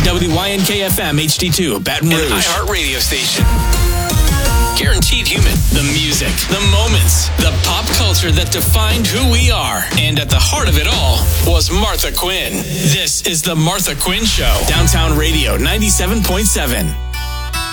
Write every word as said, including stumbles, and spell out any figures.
W Y N K F M H D two, Baton Rouge. An iHeart radio station. Guaranteed human. The music, the moments, the pop culture that defined who we are. And at the heart of it all was Martha Quinn. This is The Martha Quinn Show. Downtown Radio ninety-seven point seven.